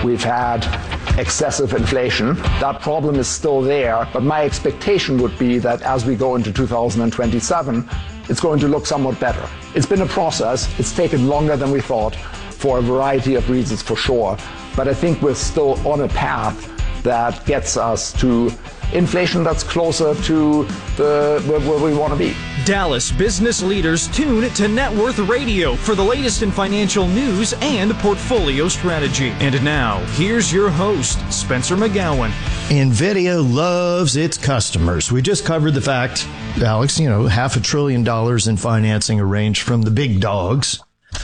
we've had excessive inflation. That problem is still there, but my expectation would be that as we go into 2027, it's going to look somewhat better. It's been a process. It's taken longer than we thought for a variety of reasons, for sure. But I think we're still on a path that gets us to inflation that's closer to where we want to be. Dallas business leaders tune to Net Worth Radio for the latest in financial news and portfolio strategy. And now, here's your host, Spencer McGowan. NVIDIA loves its customers. We just covered the fact, Alex, $500 billion in financing arranged from the big dogs.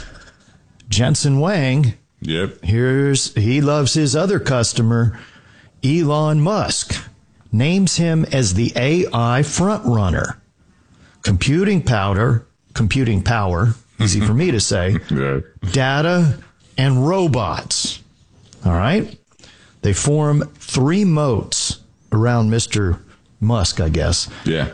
Jensen Huang, yep, he loves his other customer, Elon Musk. Names him as the AI frontrunner. Computing power, easy for me to say, yeah. Data and robots. All right? They form three moats around Mr. Musk, I guess. Yeah.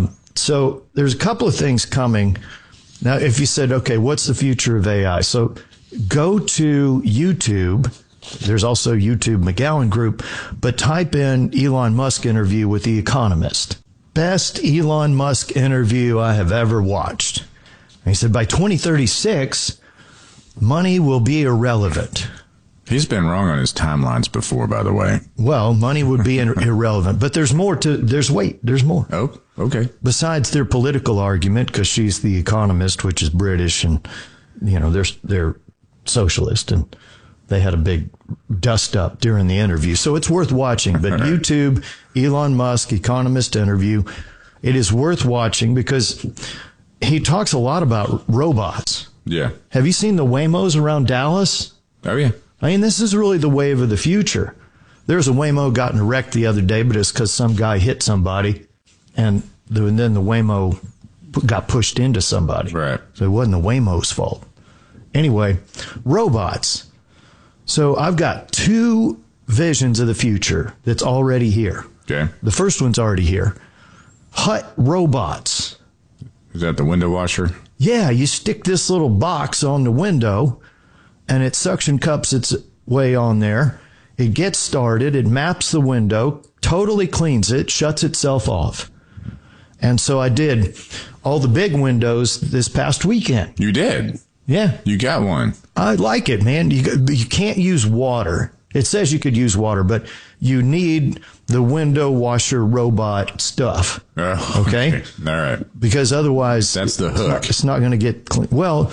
So there's a couple of things coming. Now, if you said, okay, what's the future of AI? So go to YouTube. There's also YouTube McGowan Group, but type in Elon Musk interview with The Economist. Best Elon Musk interview I have ever watched. And he said, by 2036, money will be irrelevant. He's been wrong on his timelines before, by the way. Well, money would be irrelevant, but there's more there's more. Oh, okay. Besides their political argument, because she's The Economist, which is British, and, they're socialist, and they had a big dust up during the interview. So it's worth watching. But YouTube, Elon Musk, Economist interview, it is worth watching because he talks a lot about robots. Yeah. Have you seen the Waymos around Dallas? Oh, yeah. I mean, this is really the wave of the future. There was a Waymo got in a wreck the other day, but it's because some guy hit somebody, and then the Waymo got pushed into somebody. Right. So it wasn't the Waymo's fault. Anyway, robots. So I've got two visions of the future that's already here. Okay. The first one's already here. Hut robots. Is that the window washer? Yeah, you stick this little box on the window, and it suction cups its way on there. It gets started. It maps the window, totally cleans it, shuts itself off. And so I did all the big windows this past weekend. You did? Yeah. You got one. I like it, man. You can't use water. It says you could use water, but you need the window washer robot stuff. Oh, okay? All right. Because otherwise... That's the hook. It's not going to get clean. Well,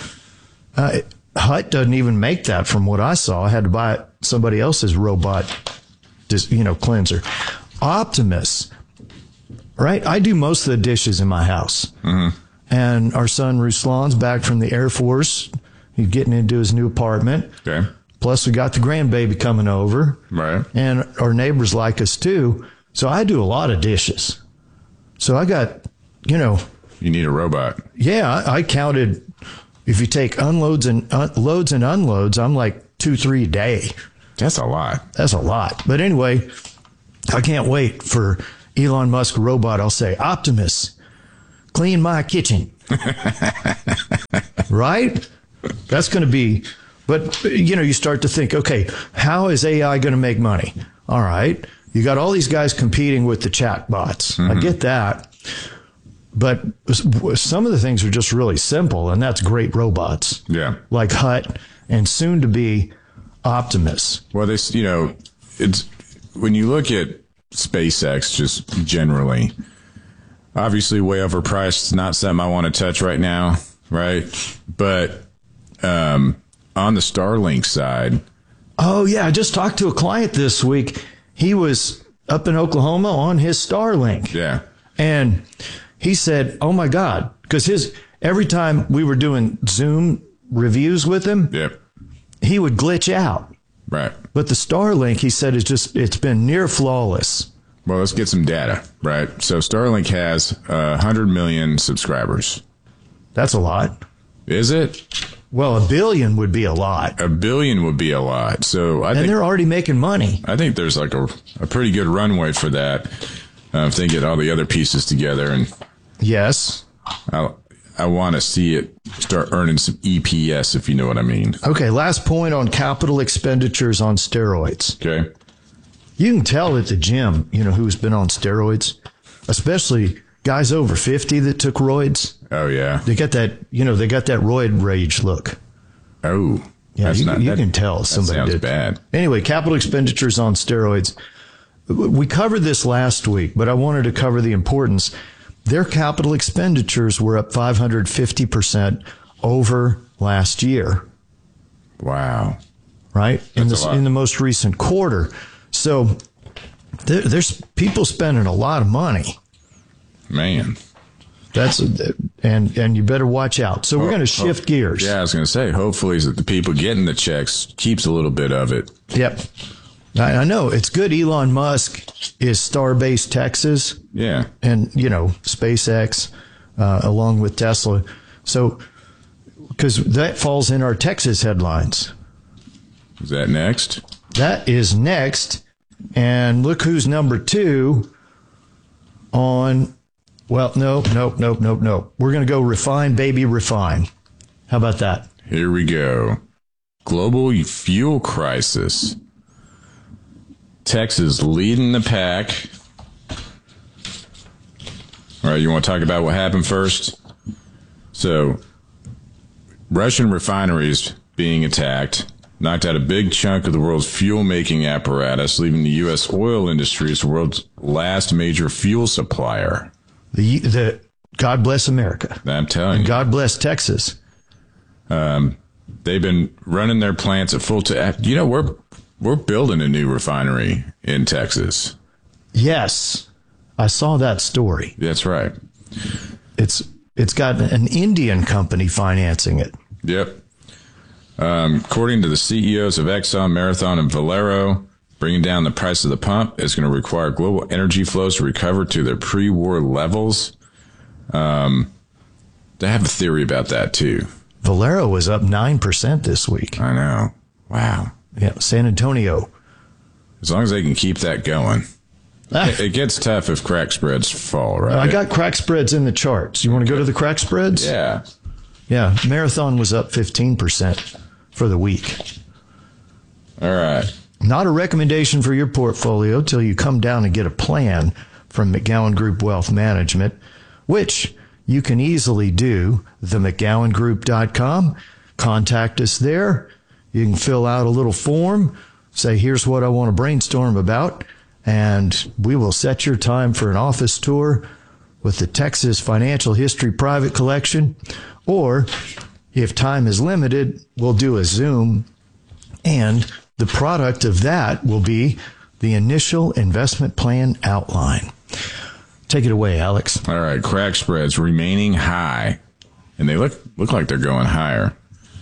Hut doesn't even make that from what I saw. I had to buy somebody else's robot, cleanser. Optimus, right? I do most of the dishes in my house. Mm-hmm. And our son Ruslan's back from the Air Force. He's getting into his new apartment. Okay. Plus, we got the grandbaby coming over. Right. And our neighbors like us, too. So I do a lot of dishes. So I got, You need a robot. Yeah, I counted, if you take unloads and loads and unloads, I'm like 2-3 a day. That's a lot. That's a lot. But anyway, I can't wait for Elon Musk robot. I'll say, Optimus, clean my kitchen. Right? That's going to be, but you start to think, okay, how is AI going to make money? All right. You got all these guys competing with the chat bots. Mm-hmm. I get that. But some of the things are just really simple, and that's great robots. Yeah. Like Hut and soon to be Optimus. Well, it's when you look at SpaceX just generally, obviously way overpriced. It's not something I want to touch right now, right? But on the Starlink side. Oh, yeah. I just talked to a client this week. He was up in Oklahoma on his Starlink. Yeah. And he said, oh, my God, because every time we were doing Zoom reviews with him, yep, he would glitch out. Right. But the Starlink, he said, it's been near flawless. Well, let's get some data, right? So Starlink has 100 million subscribers. That's a lot. Is it? Well, 1 billion would be a lot. 1 billion would be a lot. So I think they're already making money. I think there's like a pretty good runway for that if they get all the other pieces together. And yes, I I want to see it start earning some EPS, if you know what I mean. Okay, last point on capital expenditures on steroids. Okay. You can tell at the gym, who's been on steroids, especially guys over 50 that took roids. Oh, yeah. They got that, they got that roid rage look. Oh. Yeah, you can tell somebody sounds did. Bad. Anyway, capital expenditures on steroids. We covered this last week, but I wanted to cover the importance. Their capital expenditures were up 550% over last year. Wow. Right? In the most recent quarter. So there's people spending a lot of money. Man. And you better watch out. So we're going to shift gears. Yeah, I was going to say, hopefully that the people getting the checks keeps a little bit of it. Yep. I know it's good. Elon Musk is Starbase Texas. Yeah. And, SpaceX, along with Tesla. So, because that falls in our Texas headlines. Is that next? That is next. And look who's number 2 on, well, no. We're going to go refine, baby, refine. How about that? Here we go. Global fuel crisis. Texas leading the pack. All right, you want to talk about what happened first? So, Russian refineries being attacked knocked out a big chunk of the world's fuel-making apparatus, leaving the U.S. oil industry as the world's last major fuel supplier. The God bless America. I'm telling you. God bless Texas. They've been running their plants at full. We're building a new refinery in Texas. Yes, I saw that story. That's right. It's got an Indian company financing it. Yep. According to the CEOs of Exxon, Marathon, and Valero, bringing down the price of the pump is going to require global energy flows to recover to their pre-war levels. They have a theory about that, too. Valero was up 9% this week. I know. Wow. Yeah, San Antonio. As long as they can keep that going. It gets tough if crack spreads fall, right? I got crack spreads in the charts. You want to go to the crack spreads? Yeah. Yeah, Marathon was up 15% for the week. All right. Not a recommendation for your portfolio till you come down and get a plan from McGowan Group Wealth Management, which you can easily do, themcgowangroup.com. Contact us there. You can fill out a little form, say, here's what I want to brainstorm about, and we will set your time for an office tour with the Texas Financial History Private Collection, or if time is limited, we'll do a Zoom, and the product of that will be the initial investment plan outline. Take it away, Alex. All right, crack spreads remaining high, and they look like they're going higher.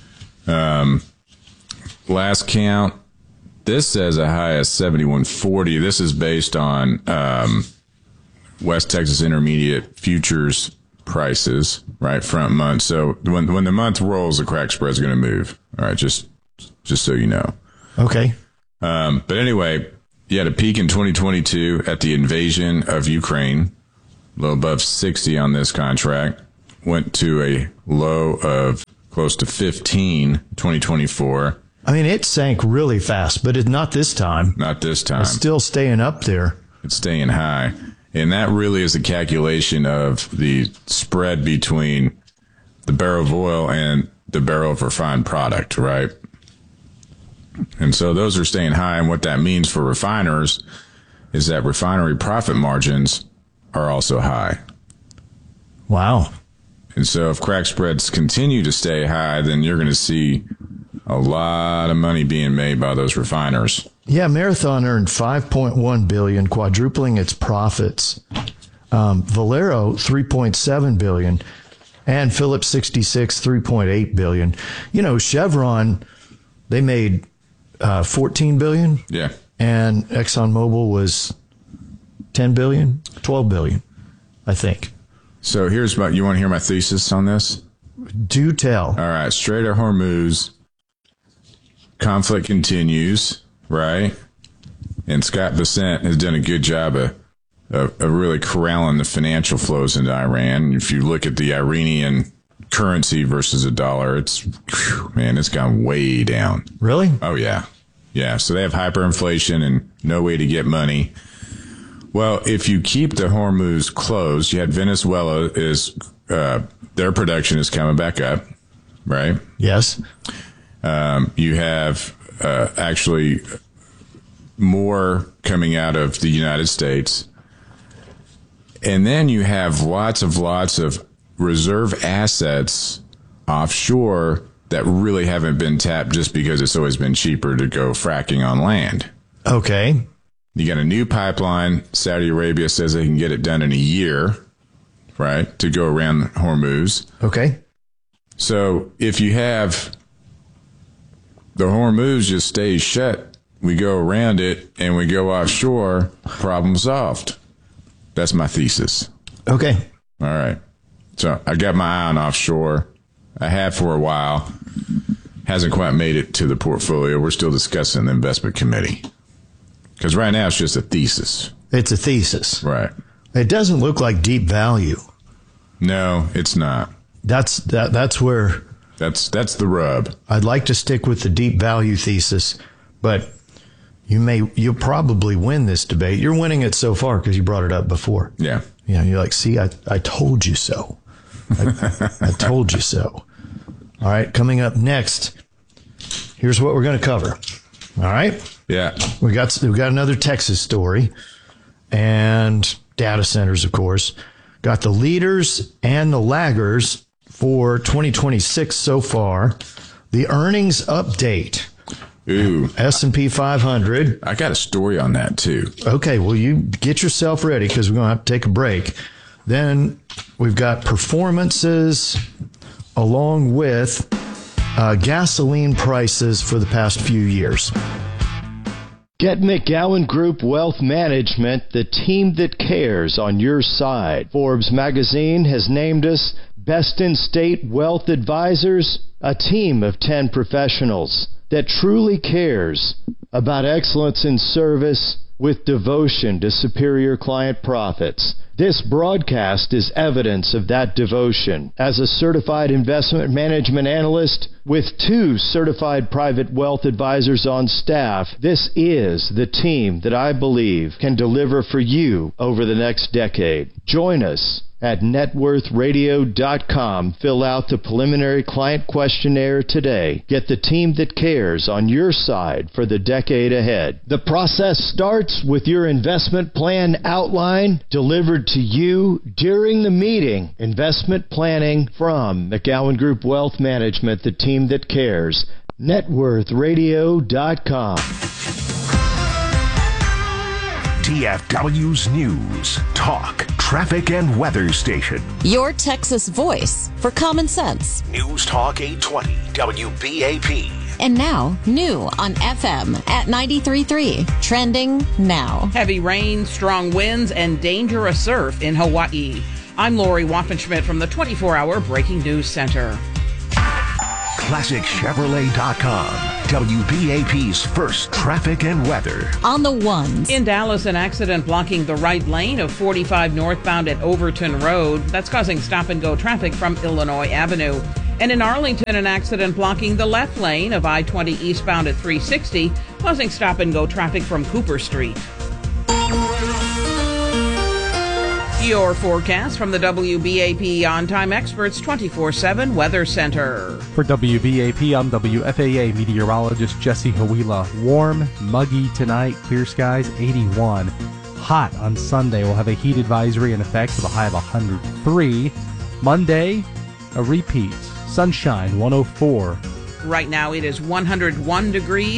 Last count, this says a high of 71.40. This is based on West Texas Intermediate futures prices, right, front month. So when the month rolls, the crack spread is going to move. All right, just so you know. Okay. But anyway, you had a peak in 2022 at the invasion of Ukraine, low above 60 on this contract, went to a low of close to 15 2024. I mean, it sank really fast, but it's not this time. Not this time. It's still staying up there. It's staying high. And that really is a calculation of the spread between the barrel of oil and the barrel of refined product, right? And so those are staying high. And what that means for refiners is that refinery profit margins are also high. Wow. And so if crack spreads continue to stay high, then you're going to see a lot of money being made by those refiners. Yeah, Marathon earned $5.1 billion, quadrupling its profits. Valero, $3.7 billion, and Phillips 66, $3.8 billion. You know, Chevron, they made $14 billion. Yeah. And ExxonMobil was $10 billion, $12 billion, I think. So here's you want to hear my thesis on this? Do tell. All right. Strait of Hormuz. Conflict continues, right? And Scott Bessent has done a good job of really corralling the financial flows into Iran. If you look at the Iranian currency versus a dollar, it's gone way down. Really? Oh, yeah. Yeah. So they have hyperinflation and no way to get money. Well, if you keep the Hormuz closed, you had Venezuela their production is coming back up, right? Yes. You have actually more coming out of the United States. And then you have lots of reserve assets offshore that really haven't been tapped just because it's always been cheaper to go fracking on land. Okay. You got a new pipeline. Saudi Arabia says they can get it done in a year, right, to go around Hormuz. Okay. So if you have the Hormuz just stays shut, we go around it and we go offshore, problem solved. That's my thesis. Okay. All right. So I got my eye on offshore. I have for a while. Hasn't quite made it to the portfolio. We're still discussing the investment committee. Because right now it's just a thesis. It's a thesis. Right. It doesn't look like deep value. No, it's not. That's where That's the rub. I'd like to stick with the deep value thesis, but you'll probably win this debate. You're winning it so far because you brought it up before. Yeah. You're like, see, I told you so. I told you so. All right, coming up next, here's what we're going to cover. All right? Yeah. We've got another Texas story and data centers, of course. Got the leaders and the laggers for 2026 so far. The earnings update. Ooh. S&P 500. I got a story on that, too. Okay, well, you get yourself ready because we're going to have to take a break. Then we've got performances along with gasoline prices for the past few years. Get McGowan Group Wealth Management, the team that cares on your side. Forbes magazine has named us Best in State Wealth Advisors, a team of 10 professionals that truly cares about excellence in service with devotion to superior client profits. This broadcast is evidence of that devotion. As a certified investment management analyst with 2 certified private wealth advisors on staff, this is the team that I believe can deliver for you over the next decade. Join us at networthradio.com. Fill out the preliminary client questionnaire today. Get the team that cares on your side for the decade ahead. The process starts with your investment plan outline delivered to you during the meeting. Investment planning from McGowan Group Wealth Management, the team that cares. networthradio.com. TFW's News, Talk, Traffic and Weather Station. Your Texas voice for common sense. News Talk 820 WBAP. And now, new on FM at 93.3. Trending now. Heavy rain, strong winds, and dangerous surf in Hawaii. I'm Lori Waffenschmidt from the 24-hour Breaking News Center. ClassicChevrolet.com. WBAP's first traffic and weather. On the ones. In Dallas, an accident blocking the right lane of 45 northbound at Overton Road. That's causing stop-and-go traffic from Illinois Avenue. And in Arlington, an accident blocking the left lane of I-20 eastbound at 360, causing stop-and-go traffic from Cooper Street. Your forecast from the WBAP On-Time Experts 24/7 Weather Center. For WBAP, I'm WFAA meteorologist Jesse Hawila. Warm, muggy tonight, clear skies, 81. Hot on Sunday. We'll have a heat advisory in effect with a high of 103. Monday, a repeat. Sunshine, 104. Right now it is 101 degrees.